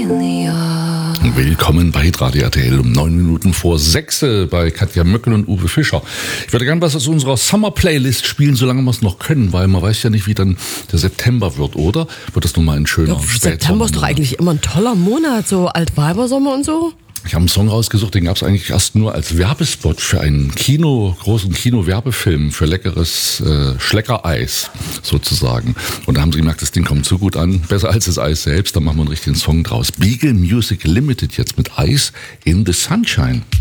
Willkommen bei Radio RTL um 9 Minuten vor 6 bei Katja Möckel und Uwe Fischer. Ich würde gerne was aus unserer Summer-Playlist spielen, solange wir es noch können, weil man weiß ja nicht, wie dann der September wird, oder? Wird das nun mal ein schöner Spätsommer? September ist doch eigentlich immer ein toller Monat, so Altweibersommer und so. Ich habe einen Song rausgesucht, den gab es eigentlich erst nur als Werbespot für einen großen Kino-Werbefilm für leckeres Schleckereis sozusagen. Und da haben sie gemerkt, das Ding kommt so gut an, besser als das Eis selbst, da machen wir einen richtigen Song draus. Beagle Music Limited jetzt mit Ice in the Sunshine.